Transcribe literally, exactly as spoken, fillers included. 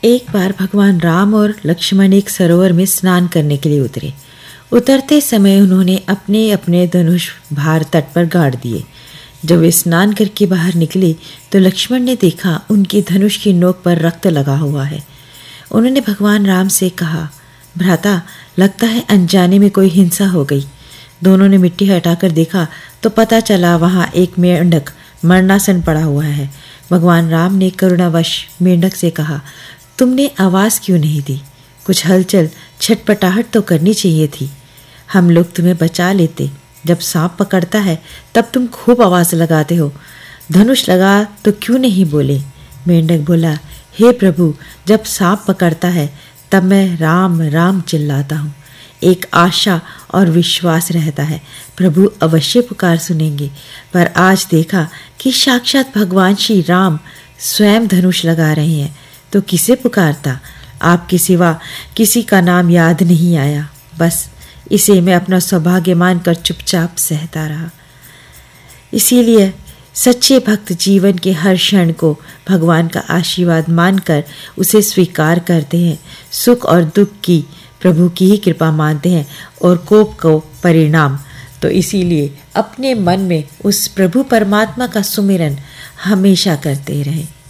एक बार भगवान राम और लक्ष्मण एक सरोवर में स्नान करने के लिए उतरे। उतरते समय उन्होंने अपने अपने धनुष भार तट पर गाड़ दिए। जब वे स्नान करके बाहर निकले तो लक्ष्मण ने देखा उनकी धनुष की नोक पर रक्त लगा हुआ है। उन्होंने भगवान राम से कहा, भ्राता, लगता है अनजाने में कोई हिंसा हो गई। दोनों ने मिट्टी हटाकर देखा तो पता चला वहां एक मेंढक मरणासन पड़ा हुआ है। भगवान राम ने करुणावश मेंढक से कहा, तुमने आवाज़ क्यों नहीं दी? कुछ हलचल छटपटाहट तो करनी चाहिए थी। हम लोग तुम्हें बचा लेते। जब सांप पकड़ता है तब तुम खूब आवाज़ लगाते हो, धनुष लगा तो क्यों नहीं बोले? मेंढक बोला, हे प्रभु, जब सांप पकड़ता है तब मैं राम राम चिल्लाता हूँ। एक आशा और विश्वास रहता है, प्रभु अवश्य पुकार सुनेंगे। पर आज देखा कि साक्षात भगवान श्री राम स्वयं धनुष लगा रहे हैं, तो किसे पुकारता? आपके सिवा किसी का नाम याद नहीं आया। बस इसे मैं अपना सौभाग्य मानकर चुपचाप सहता रहा। इसीलिए सच्चे भक्त जीवन के हर क्षण को भगवान का आशीर्वाद मानकर उसे स्वीकार करते हैं। सुख और दुख की प्रभु की ही कृपा मानते हैं और कोप को परिणाम। तो इसीलिए अपने मन में उस प्रभु परमात्मा का सुमिरन हमेशा करते रहें।